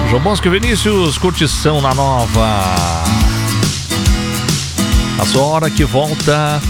João Bosco e Vinícius, curtição na Nova. A sua hora que volta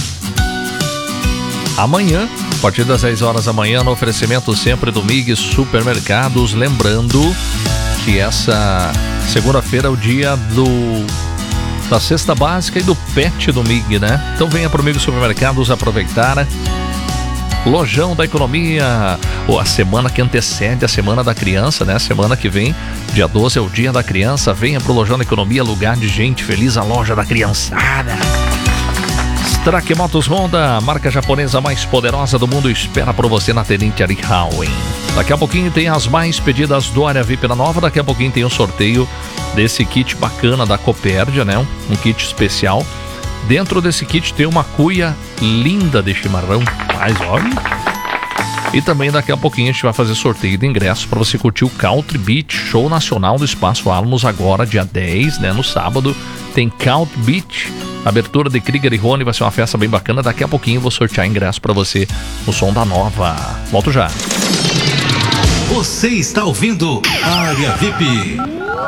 amanhã, a partir das 10 horas da manhã, no oferecimento sempre do MIG Supermercados. Lembrando que essa segunda-feira é o dia da cesta básica e do pet do MIG, né? Então venha pro MIG Supermercados aproveitar. Lojão da Economia, ou a semana que antecede a Semana da Criança, né? Semana que vem, dia 12 é o Dia da Criança. Venha pro Lojão da Economia, lugar de gente feliz, a loja da criançada. Strack Motos Honda, marca japonesa mais poderosa do mundo, espera por você na Tenente Ari Howen. Daqui a pouquinho tem as mais pedidas do Área VIP na Nova. Daqui a pouquinho tem o sorteio desse kit bacana da Copérdia, né? Um kit especial. Dentro desse kit tem uma cuia linda de chimarrão, mas olha. E também daqui a pouquinho a gente vai fazer sorteio de ingressos para você curtir o Country Beach Show Nacional do Espaço Alamos agora, dia 10, né? No sábado tem Country Beach, abertura de Krieger e Rony, vai ser uma festa bem bacana. Daqui a pouquinho eu vou sortear ingresso para você no som da Nova. Volto já. Você está ouvindo Área VIP.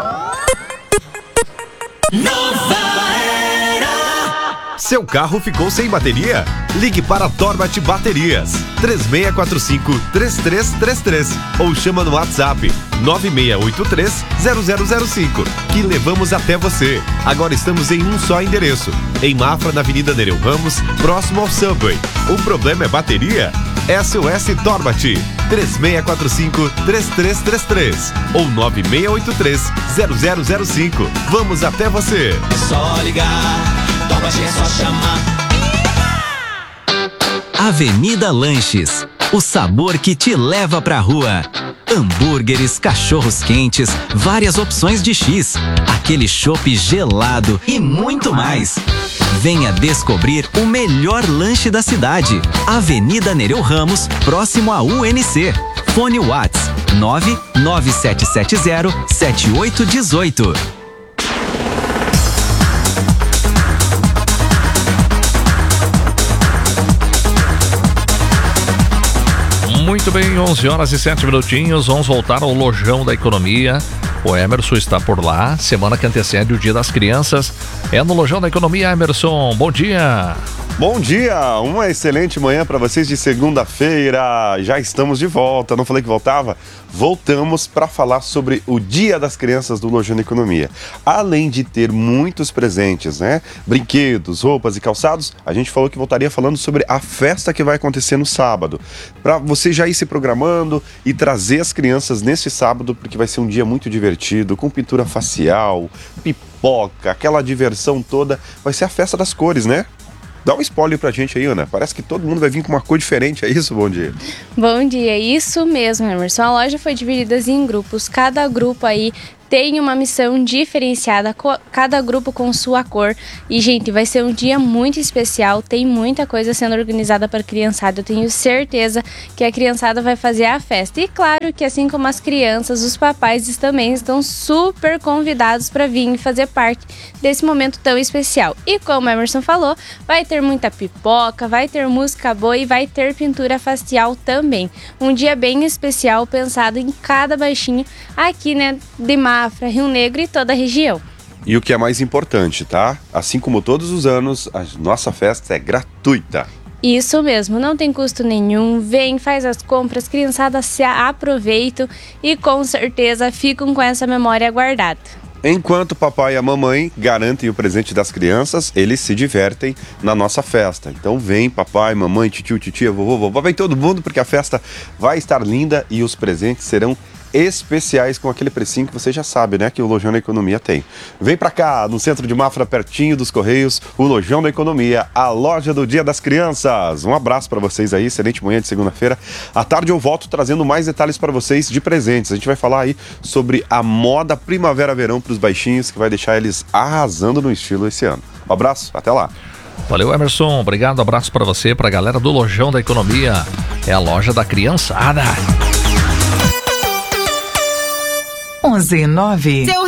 Nova. Seu carro ficou sem bateria? Ligue para Torbat Baterias 3645-3333 ou chama no WhatsApp 9683-0005 que levamos até você. Agora estamos em um só endereço, em Mafra, na Avenida Nereu Ramos, próximo ao Subway. O problema é bateria? SOS Torbat 3645-3333 ou 9683-0005. Vamos até você. É só ligar. É só chamar. Avenida Lanches, o sabor que te leva pra rua. Hambúrgueres, cachorros quentes, várias opções de X, aquele chopp gelado e muito mais. Venha descobrir o melhor lanche da cidade. Avenida Nereu Ramos, próximo à UNC. Fone Whats 99770-7818. Muito bem, 11 horas e 7 minutinhos, vamos voltar ao Lojão da Economia. O Emerson está por lá, semana que antecede o Dia das Crianças. É no Lojão da Economia, Emerson, bom dia. Bom dia, uma excelente manhã para vocês de segunda-feira. Já estamos de volta, não falei que voltava? Voltamos para falar sobre o Dia das Crianças do Lojão da Economia. Além de ter muitos presentes, né? Brinquedos, roupas e calçados, a gente falou que voltaria falando sobre a festa que vai acontecer no sábado. Para você já ir se programando e trazer as crianças nesse sábado, porque vai ser um dia muito divertido, com pintura facial, pipoca, aquela diversão toda. Vai ser a festa das cores, né? Dá um spoiler pra gente aí, Ana. Parece que todo mundo vai vir com uma cor diferente, é isso? Bom dia. Bom dia, isso mesmo, Emerson. A loja foi dividida em grupos. Cada grupo aí tem uma missão diferenciada, cada grupo com sua cor. E, gente, vai ser um dia muito especial, tem muita coisa sendo organizada para a criançada. Eu tenho certeza que a criançada vai fazer a festa. E claro que assim como as crianças, os papais também estão super convidados para vir fazer parte desse momento tão especial. E como o Emerson falou, vai ter muita pipoca, vai ter música boa e vai ter pintura facial também. Um dia bem especial, pensado em cada baixinho aqui, né, de Mafra, Rio Negro e toda a região. E o que é mais importante, tá? Assim como todos os anos, a nossa festa é gratuita. Isso mesmo, não tem custo nenhum. Vem, faz as compras, criançadas se aproveitam e com certeza ficam com essa memória guardada. Enquanto o papai e a mamãe garantem o presente das crianças, eles se divertem na nossa festa. Então vem papai, mamãe, titio, titia, vovô, vem todo mundo, porque a festa vai estar linda e os presentes serão especiais com aquele precinho que você já sabe, né, que o Lojão da Economia tem. Vem pra cá, no centro de Mafra, pertinho dos Correios, o Lojão da Economia, a loja do Dia das Crianças. Um abraço pra vocês aí, excelente manhã de segunda-feira. À tarde eu volto trazendo mais detalhes pra vocês de presentes. A gente vai falar aí sobre a moda primavera-verão pros baixinhos, que vai deixar eles arrasando no estilo esse ano. Um abraço, até lá. Valeu, Emerson, obrigado, abraço pra você, pra galera do Lojão da Economia. É a loja da criançada. 11:09.